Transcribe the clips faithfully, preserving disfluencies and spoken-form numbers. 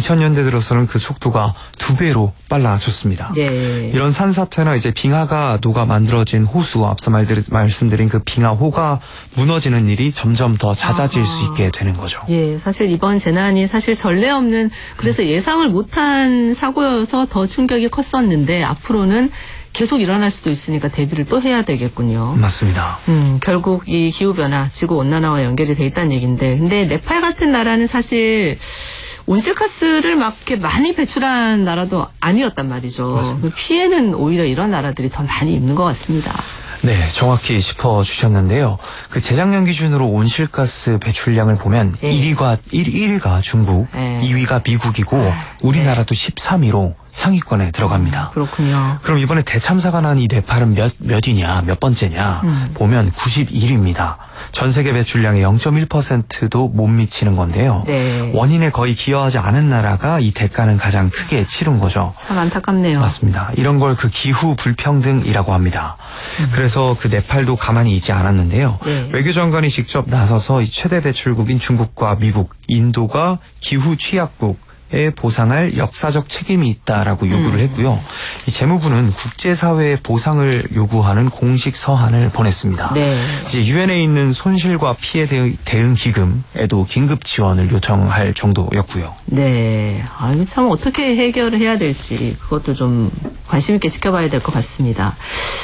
이천 년대 들어서는 그 속도가 두 배로 빨라졌습니다. 네. 이런 산사태나 이제 빙하가 녹아 만들어진 호수, 앞서 말씀드린 그 빙하호가 무너지는 일이 점점 더 잦아질 아하. 수 있게 되는 거죠. 예, 사실 이번 재난이 사실 전례 없는, 그래서 예상을 못한 사고여서 더 충격이 컸었는데 앞으로는 계속 일어날 수도 있으니까 대비를 또 해야 되겠군요. 맞습니다. 음, 결국 이 기후변화, 지구온난화와 연결이 돼 있다는 얘기인데, 근데 네팔 같은 나라는 사실 온실가스를 막 이렇게 많이 배출한 나라도 아니었단 말이죠. 맞습니다. 피해는 오히려 이런 나라들이 더 많이 입는 것 같습니다. 네, 정확히 짚어주셨는데요. 그 재작년 기준으로 온실가스 배출량을 보면 네. 일 위가, 일 위가 중국, 네. 이 위가 미국이고 우리나라도 네. 십삼 위로 상위권에 들어갑니다. 그렇군요. 그럼 이번에 대참사가 난 이 네팔은 몇, 몇 위냐, 몇 번째냐 음. 보면 구십일 위입니다. 전 세계 배출량의 영 점 일 퍼센트도 못 미치는 건데요. 네. 원인에 거의 기여하지 않은 나라가 이 대가는 가장 크게 치른 거죠. 참 안타깝네요. 맞습니다. 이런 걸 그 기후 불평등이라고 합니다. 음. 그래서 그 네팔도 가만히 있지 않았는데요. 네. 외교장관이 직접 나서서 이 최대 배출국인 중국과 미국, 인도가 기후 취약국 에 보상할 역사적 책임이 있다라고 요구를 음. 했고요. 이 재무부는 국제사회에 보상을 요구하는 공식 서한을 보냈습니다. 네. 이제 유엔에 있는 손실과 피해 대응 기금에도 긴급 지원을 요청할 정도였고요. 네, 아, 이거 참 어떻게 해결을 해야 될지 그것도 좀 관심 있게 지켜봐야 될 것 같습니다.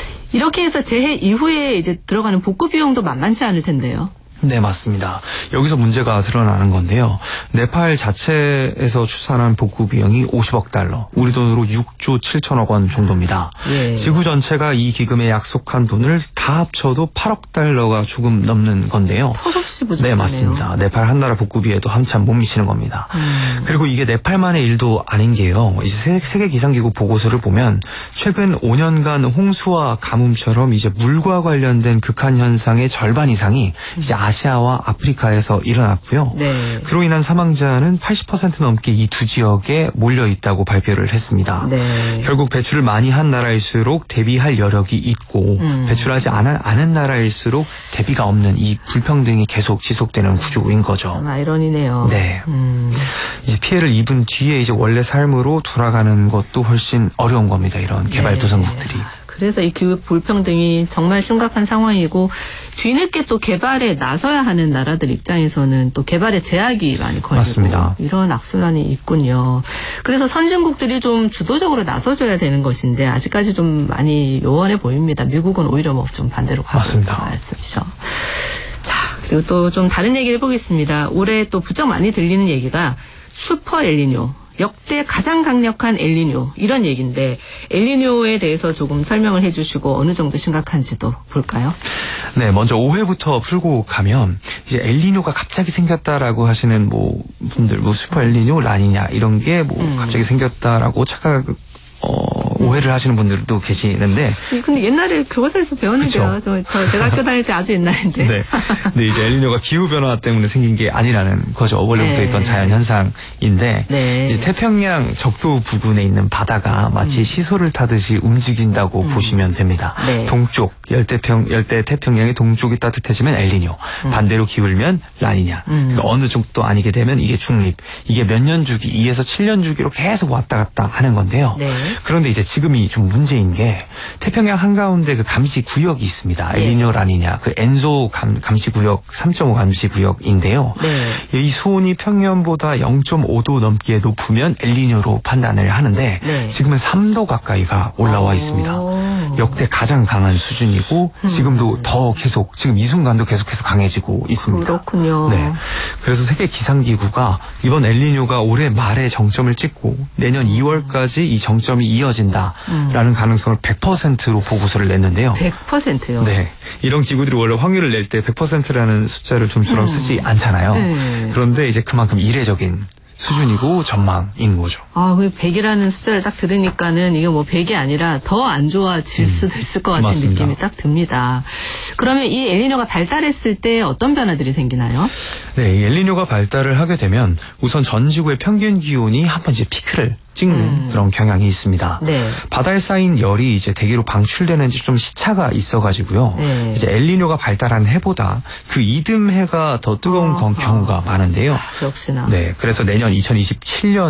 이렇게 해서 재해 이후에 이제 들어가는 복구 비용도 만만치 않을 텐데요. 네, 맞습니다. 여기서 문제가 드러나는 건데요. 네팔 자체에서 추산한 복구 비용이 오십억 달러, 우리 돈으로 육조 칠천억 원 정도입니다. 예. 지구 전체가 이 기금에 약속한 돈을 다 합쳐도 팔억 달러가 조금 넘는 건데요. 턱없이 부족하네요. 네, 맞습니다. 네팔 한 나라 복구비에도 한참 못 미치는 겁니다. 음. 그리고 이게 네팔만의 일도 아닌 게요. 이제 세계 기상기구 보고서를 보면 최근 오 년간 홍수와 가뭄처럼 이제 물과 관련된 극한 현상의 절반 이상이 이제 아시아와 아프리카에서 일어났고요. 네. 그로 인한 사망자는 팔십 퍼센트 넘게 이 두 지역에 몰려 있다고 발표를 했습니다. 네. 결국 배출을 많이 한 나라일수록 대비할 여력이 있고 음. 배출하지 않아, 않은 나라일수록 대비가 없는 이 불평등이 계속 지속되는 구조인 거죠. 참 아이러니네요. 네. 음. 이제 피해를 입은 뒤에 이제 원래 삶으로 돌아가는 것도 훨씬 어려운 겁니다. 이런 개발도상국들이. 네. 그래서 이 기후 불평등이 정말 심각한 상황이고 뒤늦게 또 개발에 나서야 하는 나라들 입장에서는 또 개발에 제약이 많이 걸리고 맞습니다. 이런 악순환이 있군요. 그래서 선진국들이 좀 주도적으로 나서줘야 되는 것인데 아직까지 좀 많이 요원해 보입니다. 미국은 오히려 뭐 좀 반대로 가고 있는 말씀이죠. 자, 그리고 또 좀 다른 얘기를 해보겠습니다. 올해 또 부쩍 많이 들리는 얘기가 슈퍼 엘니뇨. 역대 가장 강력한 엘니뇨 이런 얘기인데 엘니뇨에 대해서 조금 설명을 해주시고 어느 정도 심각한지도 볼까요? 네, 먼저 오해부터 풀고 가면 이제 엘니뇨가 갑자기 생겼다라고 하시는 뭐 분들 뭐 슈퍼 엘니뇨, 라니냐 이런 게 뭐 음. 갑자기 생겼다라고 착각 어, 오해를 하시는 분들도 계시는데. 근데 옛날에 교과서에서 배웠는데요. 저, 저 제가 학교 다닐 때 아주 옛날인데. 네. 근데 이제 엘니뇨가 기후변화 때문에 생긴 게 아니라는 거죠. 원래부터 네. 있던 자연현상인데. 네. 이제 태평양 적도 부근에 있는 바다가 마치 음. 시소를 타듯이 움직인다고 음. 보시면 됩니다. 네. 동쪽, 열대평, 열대 태평양의 동쪽이 따뜻해지면 엘니뇨. 음. 반대로 기울면 라니냐. 음. 그러니까 어느 쪽도 아니게 되면 이게 중립. 이게 몇 년 주기, 이에서 칠 년 주기로 계속 왔다 갔다 하는 건데요. 네. 그런데 이제 지금이 좀 문제인 게 태평양 한가운데 그 감시 구역이 있습니다. 네. 엘니뇨, 라니냐. 그 엔소 감, 감시 구역, 삼 점 오 감시 구역인데요. 네. 이 수온이 평년보다 영 점 오 도 넘게 높으면 엘니뇨로 판단을 하는데 네. 지금은 삼 도 가까이가 올라와 있습니다. 역대 가장 강한 수준이고 음. 지금도 더 계속 지금 이 순간도 계속해서 강해지고 있습니다. 그렇군요. 네. 그래서 세계 기상기구가 이번 엘니뇨가 올해 말에 정점을 찍고 내년 이월까지 이 정점이 이어진다라는 음. 가능성을 백 퍼센트로 보고서를 냈는데요. 백 퍼센트요? 네. 이런 기구들이 원래 확률을 낼 때 백 퍼센트라는 숫자를 좀처럼 음. 쓰지 않잖아요. 네. 그런데 이제 그만큼 이례적인 수준이고 전망인 거죠. 아, 그 백이라는 숫자를 딱 들으니까는 이게 뭐 백이 아니라 더 안 좋아질 음, 수도 있을 것 같은 맞습니다. 느낌이 딱 듭니다. 그러면 이 엘니뇨가 발달했을 때 어떤 변화들이 생기나요? 네, 이 엘니뇨가 발달을 하게 되면 우선 전 지구의 평균 기온이 한 번 이제 피크를 찍는 음. 그런 경향이 있습니다. 네. 바다에 쌓인 열이 이제 대기로 방출되는지 좀 시차가 있어가지고요. 네. 이제 엘니뇨가 발달한 해보다 그 이듬해가 더 뜨거운 어, 경우가 어. 많은데요. 아, 역시나. 네, 그래서 내년 이천이십칠 년